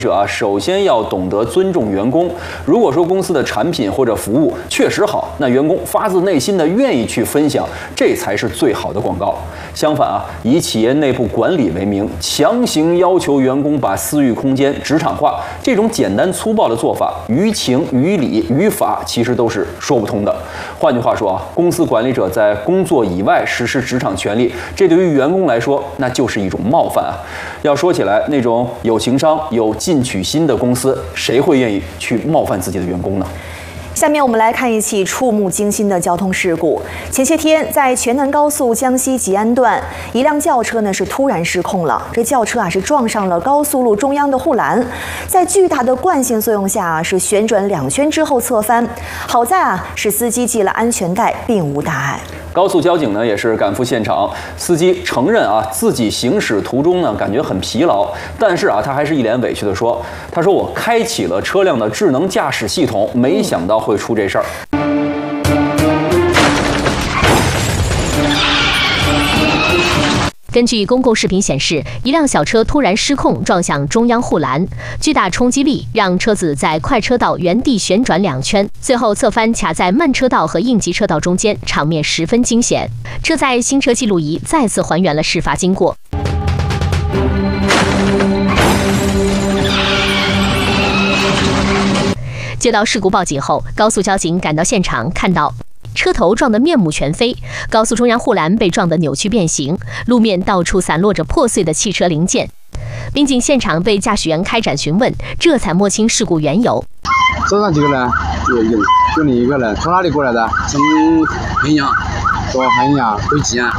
者啊，首先要懂得尊重员工。如果说公司的产品或者服务确实好，那员工发自内心的愿意去分享，这才是最好的广告。相反啊，以企业内部管理为名，强行要求员工把私域空间职场化，这种简单粗暴的做法，于情于理于法其实都是说不通的。换句话说啊，公司管理者在工作以外实施职场权利，这对于员工来说，那就是一种冒犯啊。要说起来，那种有情商、有进取心的公司，谁会愿意去冒犯自己的员工呢？ 下面我们来看一起触目惊心的交通事故。前些天，在全南高速江西吉安段，一辆轿车呢是突然失控了。这轿车是撞上了高速路中央的护栏，在巨大的惯性作用下是旋转2圈之后侧翻。好在是司机系了安全带，并无大碍。高速交警呢也是赶赴现场，司机承认自己行驶途中呢感觉很疲劳，但是他还是一脸委屈地说：“他说我开启了车辆的智能驾驶系统，没想到会出这事儿。” 根据公共视频显示，一辆小车突然失控撞向中央护栏，巨大冲击力让车子在快车道原地旋转2圈，最后侧翻卡在慢车道和应急车道中间，场面十分惊险。这在行车记录仪再次还原了事发经过。接到事故报警后，高速交警赶到现场，看到车头撞得面目全非，高速中央护栏被撞得扭曲变形，路面到处散落着破碎的汽车零件。民警现场对驾驶员开展询问，这才摸清事故缘由。 车上几个人？就你一个人。从哪里过来的？ 从衡阳。 从衡阳回吉安。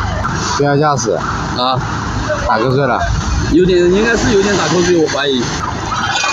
不要驾驶。 啊。 打瞌睡了？ 应该是有点打瞌睡，我怀疑。